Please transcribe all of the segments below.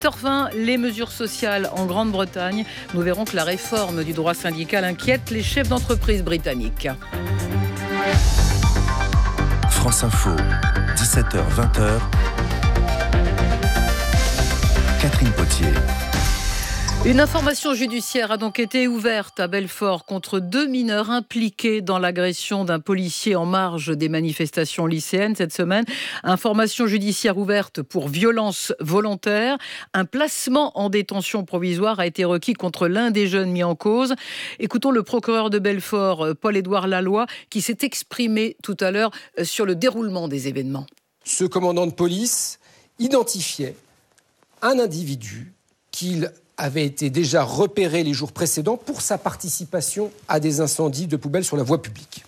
7h20, les mesures sociales en Grande-Bretagne. Nous verrons que la réforme du droit syndical inquiète les chefs d'entreprise britanniques. France Info, 17h-20h. Catherine Potier. Une information judiciaire a donc été ouverte à Belfort contre 2 mineurs impliqués dans l'agression d'un policier en marge des manifestations lycéennes cette semaine. Information judiciaire ouverte pour violence volontaire. Un placement en détention provisoire a été requis contre l'un des jeunes mis en cause. Écoutons le procureur de Belfort, Paul-Édouard Lalloy, qui s'est exprimé tout à l'heure sur le déroulement des événements. Ce commandant de police identifiait un individu qu'il avait été déjà repéré les jours précédents pour sa participation à des incendies de poubelles sur la voie publique.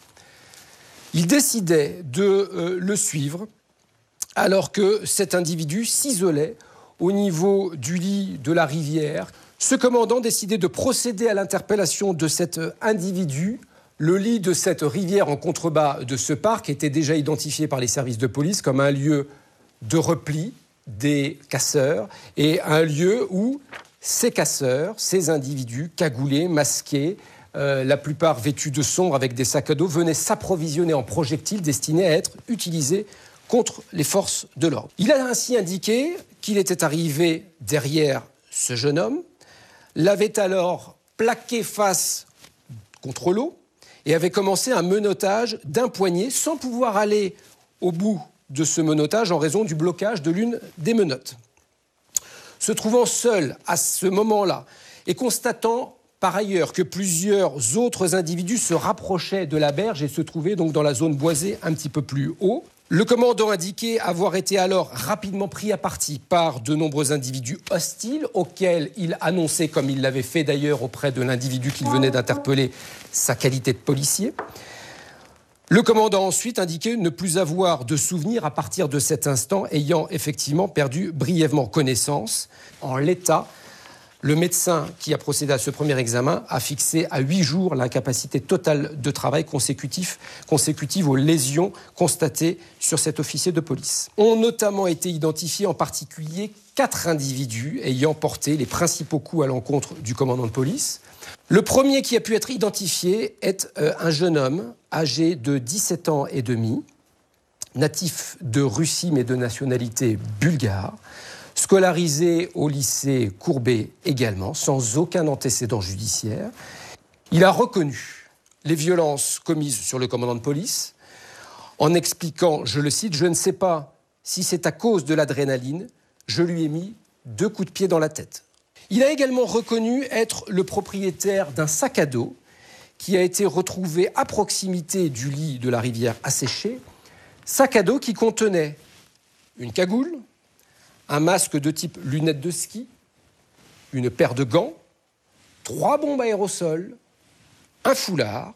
Il décidait de le suivre alors que cet individu s'isolait au niveau du lit de la rivière. Ce commandant décidait de procéder à l'interpellation de cet individu. Le lit de cette rivière en contrebas de ce parc était déjà identifié par les services de police comme un lieu de repli des casseurs et un lieu où ces casseurs, ces individus cagoulés, masqués, la plupart vêtus de sombre avec des sacs à dos, venaient s'approvisionner en projectiles destinés à être utilisés contre les forces de l'ordre. Il a ainsi indiqué qu'il était arrivé derrière ce jeune homme, l'avait alors plaqué face contre l'eau et avait commencé un menottage d'un poignet sans pouvoir aller au bout de ce menottage en raison du blocage de l'une des menottes. Se trouvant seul à ce moment-là et constatant par ailleurs que plusieurs autres individus se rapprochaient de la berge et se trouvaient donc dans la zone boisée un petit peu plus haut, le commandant indiquait avoir été alors rapidement pris à partie par de nombreux individus hostiles auxquels il annonçait, comme il l'avait fait d'ailleurs auprès de l'individu qu'il venait d'interpeller, sa qualité de policier. Le commandant ensuite indiquait ne plus avoir de souvenirs à partir de cet instant, ayant effectivement perdu brièvement connaissance. En l'état, le médecin qui a procédé à ce premier examen a fixé à 8 jours l'incapacité totale de travail consécutive aux lésions constatées sur cet officier de police. Ont notamment été identifiés en particulier 4 individus ayant porté les principaux coups à l'encontre du commandant de police. Le premier qui a pu être identifié est un jeune homme âgé de 17 ans et demi, natif de Russie mais de nationalité bulgare, scolarisé au lycée Courbet également, sans aucun antécédent judiciaire. Il a reconnu les violences commises sur le commandant de police en expliquant, je le cite, « Je ne sais pas si c'est à cause de l'adrénaline, je lui ai mis 2 coups de pied dans la tête ». Il a également reconnu être le propriétaire d'un sac à dos qui a été retrouvé à proximité du lit de la rivière asséchée, sac à dos qui contenait une cagoule, un masque de type lunettes de ski, une paire de gants, 3 bombes aérosols, un foulard,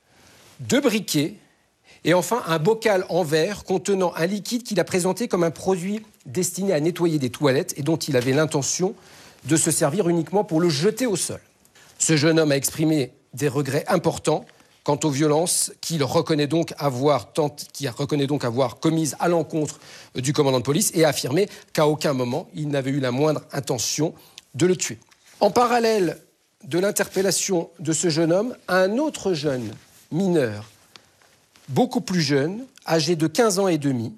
2 briquets et enfin un bocal en verre contenant un liquide qu'il a présenté comme un produit destiné à nettoyer des toilettes et dont il avait l'intention de se servir uniquement pour le jeter au sol. Ce jeune homme a exprimé des regrets importants quant aux violences qu'il reconnaît donc avoir commises à l'encontre du commandant de police et a affirmé qu'à aucun moment il n'avait eu la moindre intention de le tuer. En parallèle de l'interpellation de ce jeune homme, un autre jeune mineur, beaucoup plus jeune, âgé de 15 ans et demi,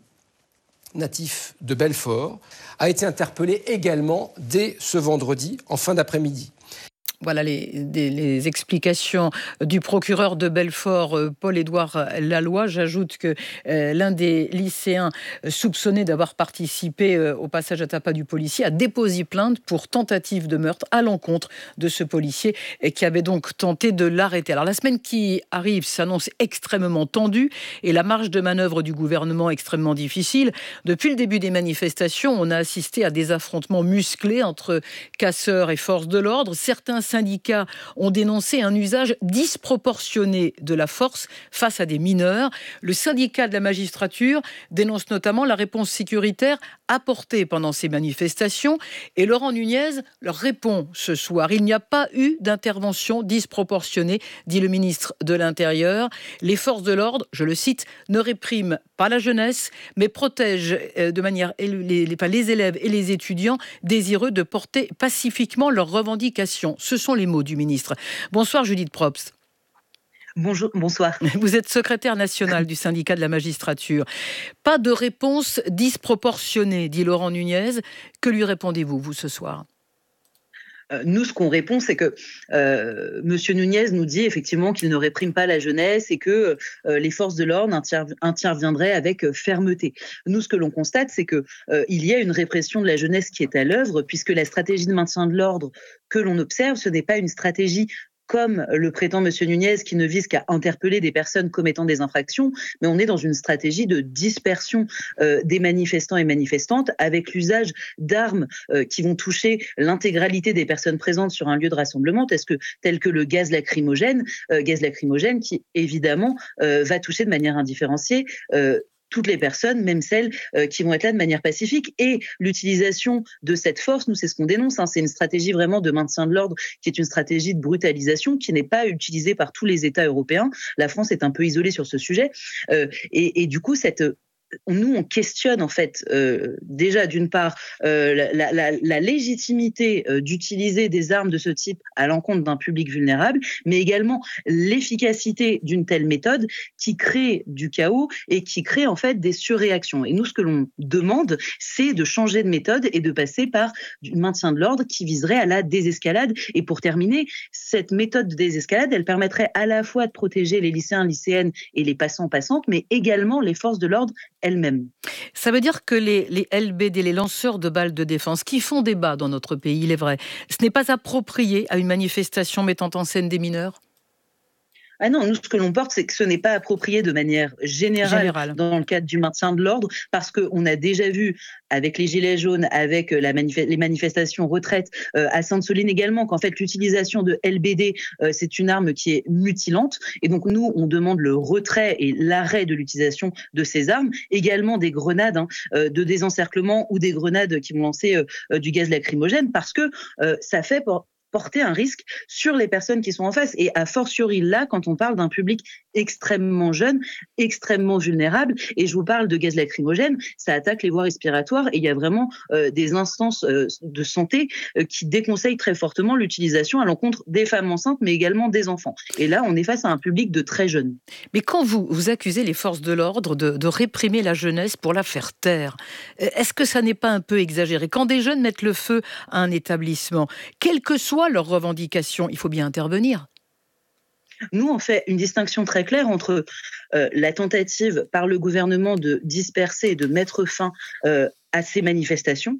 natif de Belfort, a été interpellé également dès ce vendredi en fin d'après-midi. Voilà les explications du procureur de Belfort, Paul-Édouard Lalloy. J'ajoute que l'un des lycéens soupçonnés d'avoir participé au passage à tabac du policier a déposé plainte pour tentative de meurtre à l'encontre de ce policier qui avait donc tenté de l'arrêter. Alors la semaine qui arrive s'annonce extrêmement tendue et la marge de manœuvre du gouvernement extrêmement difficile. Depuis le début des manifestations, on a assisté à des affrontements musclés entre casseurs et forces de l'ordre. Certains syndicats ont dénoncé un usage disproportionné de la force face à des mineurs. Le syndicat de la magistrature dénonce notamment la réponse sécuritaire apportée pendant ces manifestations. Et Laurent Nunez leur répond ce soir. Il n'y a pas eu d'intervention disproportionnée, dit le ministre de l'Intérieur. Les forces de l'ordre, je le cite, ne répriment pas la jeunesse, mais protègent de manière les élèves et les étudiants désireux de porter pacifiquement leurs revendications. Ce sont les mots du ministre. Bonsoir Judith Probst. Bonjour, bonsoir. Vous êtes secrétaire nationale du syndicat de la magistrature. Pas de réponse disproportionnée, dit Laurent Nunez. Que lui répondez-vous, vous, ce soir ? Nous, ce qu'on répond, c'est que Monsieur Nunez nous dit effectivement qu'il ne réprime pas la jeunesse et que les forces de l'ordre interviendraient avec fermeté. Nous, ce que l'on constate, c'est que il y a une répression de la jeunesse qui est à l'œuvre, puisque la stratégie de maintien de l'ordre que l'on observe, ce n'est pas une stratégie comme le prétend M. Nunez, qui ne vise qu'à interpeller des personnes commettant des infractions, mais on est dans une stratégie de dispersion des manifestants et manifestantes avec l'usage d'armes qui vont toucher l'intégralité des personnes présentes sur un lieu de rassemblement, tel que le gaz lacrymogène qui évidemment va toucher de manière indifférenciée toutes les personnes, même celles qui vont être là de manière pacifique. Et l'utilisation de cette force, nous, c'est ce qu'on dénonce. C'est une stratégie vraiment de maintien de l'ordre qui est une stratégie de brutalisation qui n'est pas utilisée par tous les États européens. La France est un peu isolée sur ce sujet. Et du coup, nous, on questionne en fait déjà d'une part la légitimité d'utiliser des armes de ce type à l'encontre d'un public vulnérable, mais également l'efficacité d'une telle méthode qui crée du chaos et qui crée en fait des surréactions. Et nous, ce que l'on demande, c'est de changer de méthode et de passer par du maintien de l'ordre qui viserait à la désescalade. Et pour terminer, cette méthode de désescalade, elle permettrait à la fois de protéger les lycéens, lycéennes et les passants-passantes, mais également les forces de l'ordre elles-mêmes. Ça veut dire que les LBD, les lanceurs de balles de défense, qui font débat dans notre pays, il est vrai, ce n'est pas approprié à une manifestation mettant en scène des mineurs ? Ah non, nous, ce que l'on porte, c'est que ce n'est pas approprié de manière générale dans le cadre du maintien de l'ordre, parce qu'on a déjà vu, avec les Gilets jaunes, avec les manifestations retraite à Sainte-Soline également, qu'en fait, l'utilisation de LBD, c'est une arme qui est mutilante. Et donc, nous, on demande le retrait et l'arrêt de l'utilisation de ces armes. Également des grenades de désencerclement ou des grenades qui vont lancer du gaz lacrymogène, parce que ça fait porter un risque sur les personnes qui sont en face. Et a fortiori là, quand on parle d'un public extrêmement jeune, extrêmement vulnérable, et je vous parle de gaz lacrymogène, ça attaque les voies respiratoires, et il y a vraiment des instances de santé qui déconseillent très fortement l'utilisation à l'encontre des femmes enceintes, mais également des enfants. Et là, on est face à un public de très jeunes. Mais quand vous accusez les forces de l'ordre de réprimer la jeunesse pour la faire taire, est-ce que ça n'est pas un peu exagéré ? Quand des jeunes mettent le feu à un établissement, quel que soit leurs revendications, il faut bien intervenir. Nous, on fait une distinction très claire entre la tentative par le gouvernement de disperser et de mettre fin à ces manifestations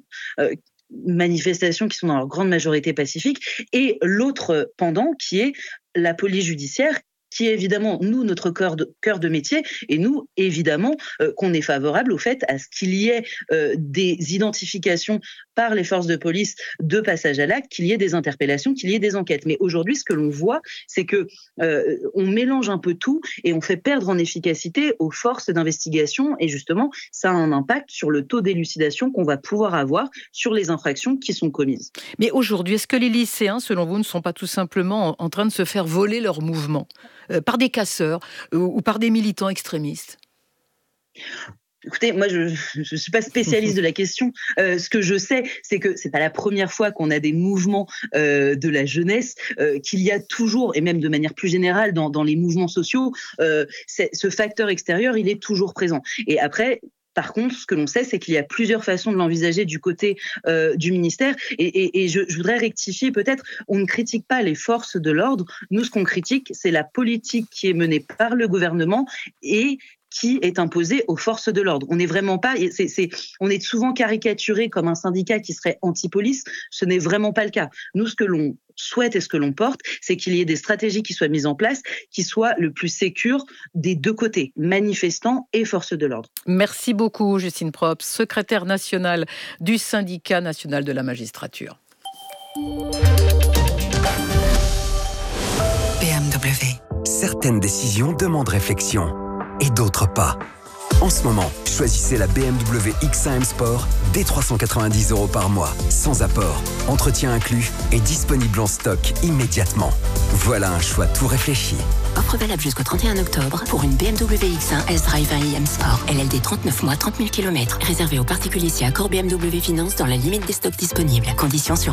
qui sont dans leur grande majorité pacifiques, et l'autre pendant qui est la police judiciaire, qui est évidemment, nous, notre cœur de métier, et nous, évidemment, qu'on est favorable au fait à ce qu'il y ait des identifications par les forces de police de passage à l'acte, qu'il y ait des interpellations, qu'il y ait des enquêtes. Mais aujourd'hui, ce que l'on voit, c'est que on mélange un peu tout et on fait perdre en efficacité aux forces d'investigation, et justement, ça a un impact sur le taux d'élucidation qu'on va pouvoir avoir sur les infractions qui sont commises. Mais aujourd'hui, est-ce que les lycéens, selon vous, ne sont pas tout simplement en train de se faire voler leur mouvement par des casseurs ou par des militants extrémistes ? Écoutez, moi, je ne suis pas spécialiste de la question. Ce que je sais, c'est que c'est pas la première fois qu'on a des mouvements de la jeunesse, qu'il y a toujours, et même de manière plus générale dans les mouvements sociaux, ce facteur extérieur, il est toujours présent. Et après, par contre, ce que l'on sait, c'est qu'il y a plusieurs façons de l'envisager du côté du ministère. Et je voudrais rectifier peut-être, on ne critique pas les forces de l'ordre. Nous, ce qu'on critique, c'est la politique qui est menée par le gouvernement et qui est imposée aux forces de l'ordre. On n'est vraiment pas, on est souvent caricaturé comme un syndicat qui serait anti-police. Ce n'est vraiment pas le cas. Nous, ce que l'on souhaite et ce que l'on porte, c'est qu'il y ait des stratégies qui soient mises en place, qui soient le plus sécures des deux côtés, manifestants et forces de l'ordre. Merci beaucoup, Justine Probst, secrétaire nationale du syndicat national de la magistrature. certaines décisions demandent réflexion et d'autres pas. En ce moment, choisissez la BMW X1 M Sport dès 390 € par mois, sans apport, entretien inclus et disponible en stock immédiatement. Voilà un choix tout réfléchi. Offre valable jusqu'au 31 octobre pour une BMW X1 S-Drive 1i M Sport. LLD 39 mois, 30 000 km. Réservé aux particuliers si accord BMW Finance dans la limite des stocks disponibles. Conditions sur